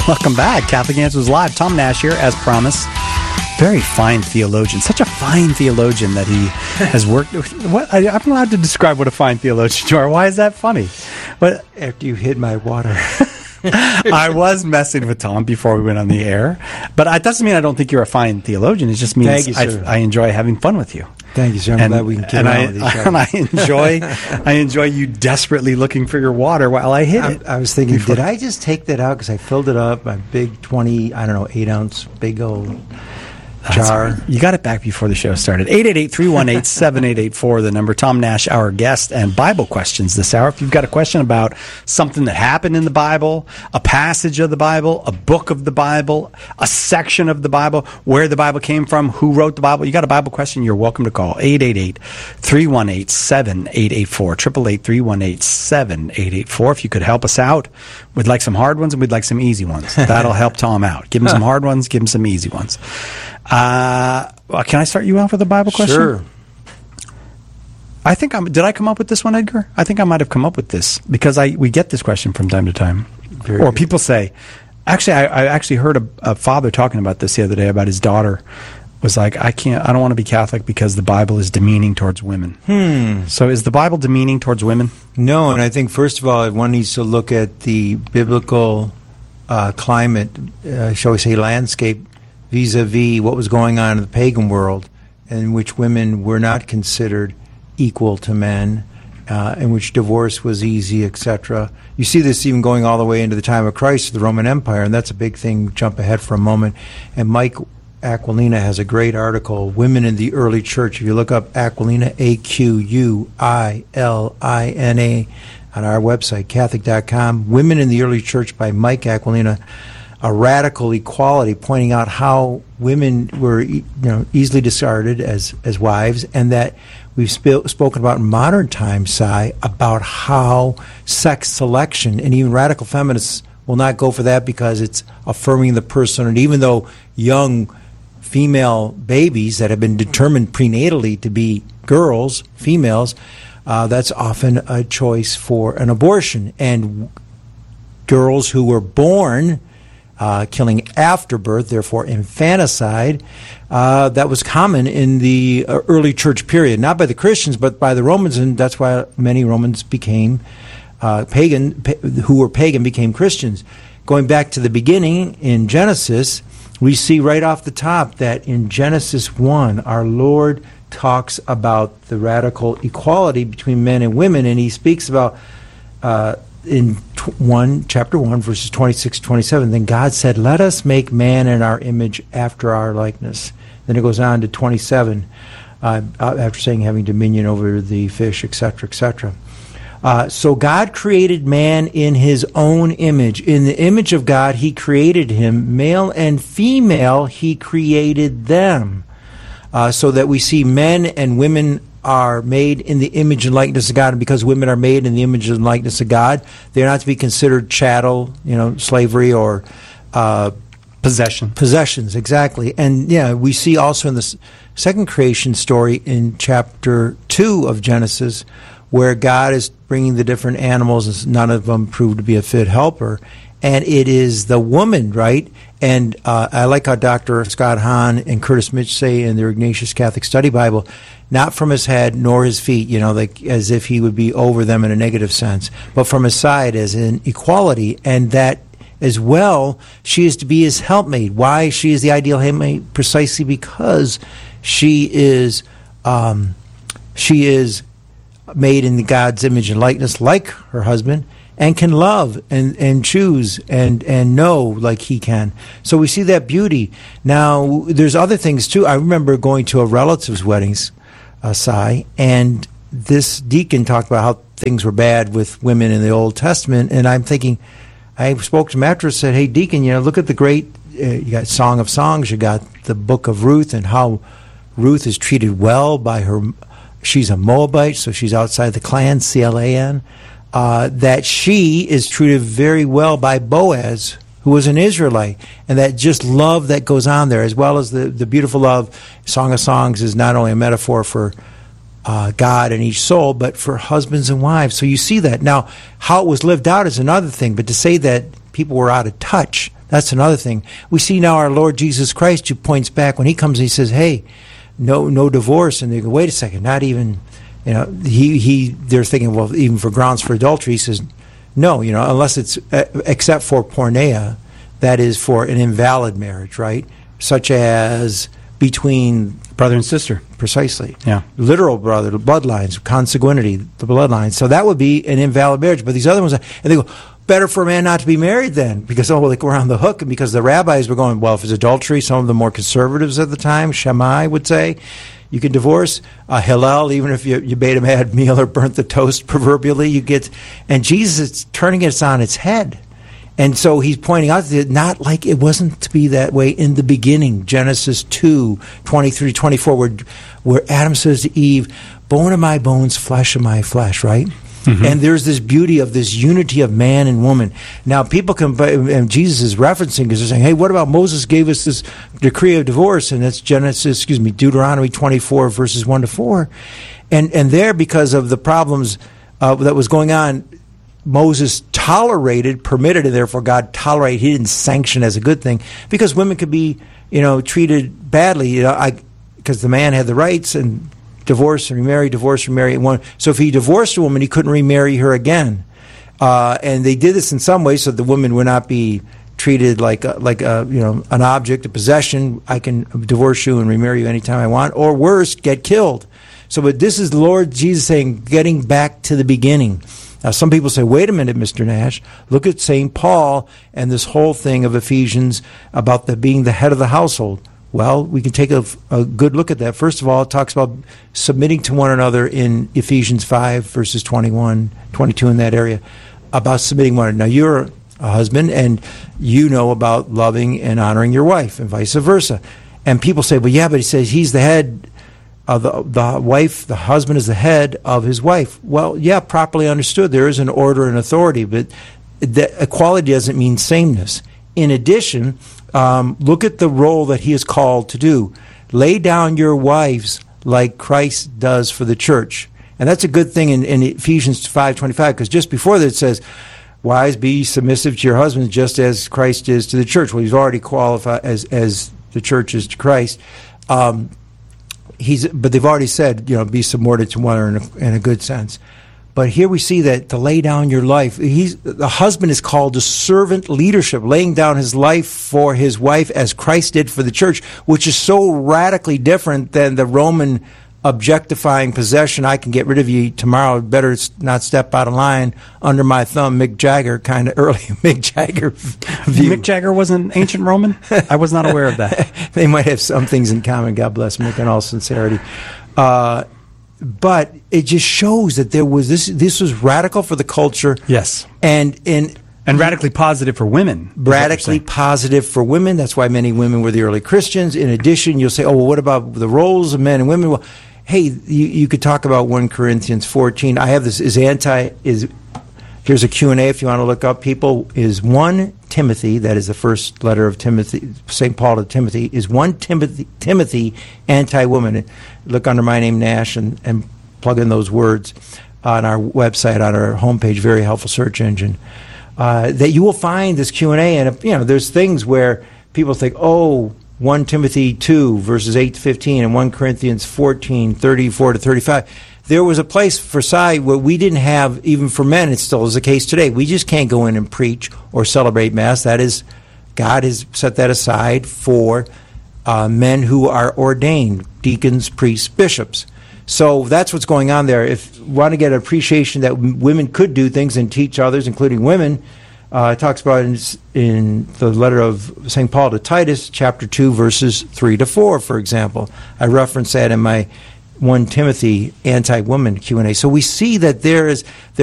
Welcome back. Catholic Answers Live. Tom Nash here, as promised. Very fine theologian. Such a fine theologian that he has worked with. I'm allowed to describe what a fine theologian you are. Why is that funny? But after you hid my water. I was messing with Tom before we went on the air. But it doesn't mean I don't think you're a fine theologian. It just means I enjoy having fun with you. Thank you, sir. I'm glad we can get on with each other. And I enjoy you desperately looking for your water while I hit it. I was thinking, did I just take that out because I filled it up, my big 8-ounce, big old jar. Right. You got it back before the show started. 888-318-7884, the number. Tom Nash, our guest, and Bible questions this hour. If you've got a question about something that happened in the Bible, a passage of the Bible, a book of the Bible, a section of the Bible, where the Bible came from, who wrote the Bible, you got a Bible question, you're welcome to call 888-318-7884, 888-318-7884. If you could help us out, we'd like some hard ones and we'd like some easy ones. That'll help Tom out. Give him some hard ones, give him some easy ones. Can I start you off with a Bible question? Sure. Did I come up with this one, Edgar? I think I might have come up with this because we get this question from time to time. Very or good. People say, actually, I actually heard a father talking about this the other day about his daughter was like, I don't want to be Catholic because the Bible is demeaning towards women. So is the Bible demeaning towards women? No, and I think first of all, one needs to look at the biblical climate, shall we say, landscape, vis-a-vis what was going on in the pagan world, in which women were not considered equal to men, in which divorce was easy, etc. You see this even going all the way into the time of Christ, the Roman Empire, and that's a big thing. Jump ahead for a moment. And Mike Aquilina has a great article, Women in the Early Church. If you look up Aquilina, Aquilina, on our website, Catholic.com, Women in the Early Church by Mike Aquilina, a radical equality, pointing out how women were easily discarded as wives, and that we've spoken about in modern times, Si, about how sex selection, and even radical feminists will not go for that because it's affirming the person, and even though young female babies that have been determined prenatally to be girls, females, that's often a choice for an abortion. And girls who were born killing after birth, therefore infanticide, that was common in the early church period, not by the Christians, but by the Romans, and that's why many Romans became who were pagan became Christians. Going back to the beginning in Genesis, we see right off the top that in Genesis 1, our Lord talks about the radical equality between men and women, and he speaks about in chapter 1, verses 26 to 27, then God said, let us make man in our image after our likeness. Then it goes on to 27, after saying having dominion over the fish, etc., etc. So God created man in his own image. In the image of God, he created him. Male and female, he created them. So that we see men and women are made in the image and likeness of God, and because women are made in the image and likeness of God, they're not to be considered chattel, slavery or possessions, exactly. And we see also in the second creation story in chapter 2 of Genesis, where God is bringing the different animals, and none of them proved to be a fit helper, and it is the woman, right? And I like how Dr. Scott Hahn and Curtis Mitch say in their Ignatius Catholic Study Bible, not from his head nor his feet, like as if he would be over them in a negative sense, but from his side as in equality, and that as well, she is to be his helpmate. Why she is the ideal helpmate? Precisely because she is made in God's image and likeness like her husband, and can love and choose and know like he can. So we see that beauty. Now, there's other things too. I remember going to a relative's weddings, Si, and this deacon talked about how things were bad with women in the Old Testament, and I'm thinking, I spoke to him after and said, hey, deacon, look at the great, you got Song of Songs, you got the book of Ruth, and how Ruth is treated well by her. She's a Moabite, so she's outside the clan, C-L-A-N, that she is treated very well by Boaz, who was an Israelite, and that just love that goes on there, as well as the beautiful love. Song of Songs is not only a metaphor for God and each soul, but for husbands and wives. So you see that. Now, how it was lived out is another thing, but to say that people were out of touch, That's another thing. We see now our Lord Jesus Christ, who points back when he comes, he says, "Hey, no divorce." And they go, "Wait a second, not even." They're thinking, well, even for grounds for adultery. He says, no, unless it's except for porneia, that is for an invalid marriage, right? Such as between brother and sister. Precisely. Yeah. Literal brother, the bloodlines, consanguinity, the bloodlines. So that would be an invalid marriage. But these other ones, and they go, better for a man not to be married then, because we're on the hook. And because the rabbis were going, well, if it's adultery, some of the more conservatives at the time, Shammai would say, you can divorce. Hillel, even if you made him add meal or burnt the toast proverbially, you get. And Jesus is turning it on its head. And so he's pointing out that not like it wasn't to be that way in the beginning. Genesis 2:23-24, where Adam says to Eve, bone of my bones, flesh of my flesh, right? Mm-hmm. And there's this beauty of this unity of man and woman. Now, people can, and Jesus is referencing, because they're saying, hey, what about Moses gave us this decree of divorce? And that's Deuteronomy 24, verses 1-4. And there, because of the problems that was going on, Moses permitted, and therefore God tolerated. He didn't sanction as a good thing, because women could be, treated badly, because the man had the rights, and divorce and remarry. So if he divorced a woman, he couldn't remarry her again. And they did this in some ways so the woman would not be treated like an object, a possession. I can divorce you and remarry you anytime I want, or worse, get killed. So, but this is the Lord Jesus saying, getting back to the beginning. Now, some people say, wait a minute, Mr. Nash, look at St. Paul and this whole thing of Ephesians about being the head of the household. Well, we can take a good look at that. First of all, it talks about submitting to one another in Ephesians 5, verses 21, 22, in that area, about submitting one another. Now, you're a husband, and you know about loving and honoring your wife, and vice versa. And people say, well, yeah, but he says he's the head of the wife, the husband is the head of his wife. Well, yeah, properly understood, there is an order and authority, but equality doesn't mean sameness. In addition, look at the role that he is called to do. Lay down your wives like Christ does for the church. And that's a good thing in Ephesians 5:25, because just before that it says, wives, be submissive to your husbands just as Christ is to the church. Well, he's already qualified as the church is to Christ. But they've already said, be subordinate to one another in a good sense. But here we see that to lay down your life, the husband is called to servant leadership, laying down his life for his wife as Christ did for the church, which is so radically different than the Roman objectifying possession. I can get rid of you tomorrow. Better not step out of line, under my thumb. Mick Jagger, kind of early Mick Jagger view. Mick Jagger wasn't ancient Roman? I was not aware of that. They might have some things in common. God bless Mick in all sincerity. But it just shows that there was this was radical for the culture. Yes. And radically positive for women. Radically positive for women. That's why many women were the early Christians. In addition, you'll say, oh, well, what about the roles of men and women? Well, hey, you could talk about 1 Corinthians 14. I have this here's a Q&A if you want to look up, people, is 1 Timothy, that is the first letter of Timothy, St. Paul to Timothy, is 1 Timothy anti-woman. Look under my name, Nash, and plug in those words on our website, on our homepage, very helpful search engine. That you will find this Q&A, and there's things where people think, 1 Timothy 2, verses 8-15, and 1 Corinthians 14, 34-35. There was a place for Psi where we didn't have, even for men, it still is the case today. We just can't go in and preach or celebrate Mass. That is, God has set that aside for men who are ordained, deacons, priests, bishops. So that's what's going on there. If you want to get an appreciation that women could do things and teach others, including women, it talks about in the letter of St. Paul to Titus, chapter 2, verses 3-4, for example. I reference that in my 1 Timothy anti-woman Q&A. So we see that there